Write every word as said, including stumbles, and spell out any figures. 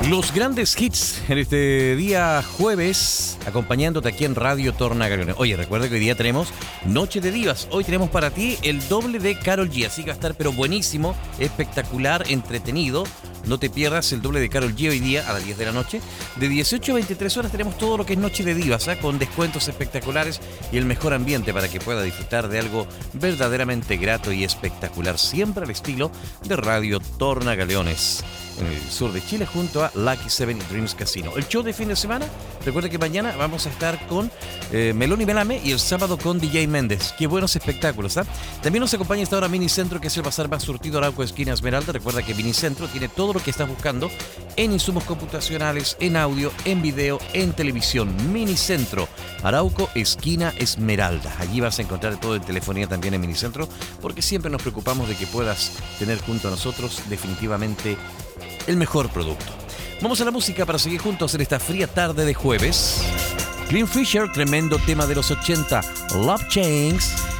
Los grandes hits en este día jueves, acompañándote aquí en Radio Torna Galeones. Oye, recuerda que hoy día tenemos Noche de Divas. Hoy tenemos para ti el doble de Karol G, así que va a estar pero buenísimo, espectacular, entretenido. No te pierdas el doble de Karol G hoy día a las diez de la noche. De dieciocho a veintitrés horas tenemos todo lo que es Noche de Divas, ¿eh? Con descuentos espectaculares y el mejor ambiente para que pueda disfrutar de algo verdaderamente grato y espectacular, siempre al estilo de Radio Torna Galeones, en el sur de Chile, junto a Lucky Seven Dreams Casino. El show de fin de semana, recuerda que mañana vamos a estar con eh, Melón y Melame y el sábado con D J Méndez. Qué buenos espectáculos, ¿eh? También nos acompaña esta hora Minicentro, que es el bazar más surtido Arauco, esquina Esmeralda. Recuerda que Minicentro tiene todo lo que estás buscando en insumos computacionales, en audio, en video, en televisión. Minicentro, Arauco, esquina Esmeralda. Allí vas a encontrar todo en telefonía también en Minicentro, porque siempre nos preocupamos de que puedas tener junto a nosotros definitivamente el mejor producto. Vamos a la música para seguir juntos en esta fría tarde de jueves. Clean Fisher, tremendo tema de los ochenta, Love Chains.